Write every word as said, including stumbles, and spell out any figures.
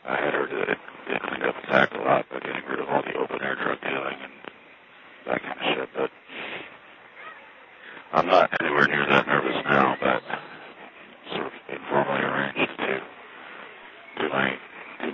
I had heard that it, it cleaned up its act a lot by getting rid of all the open-air drug dealing and that kind of shit, but I'm not anywhere near that nervous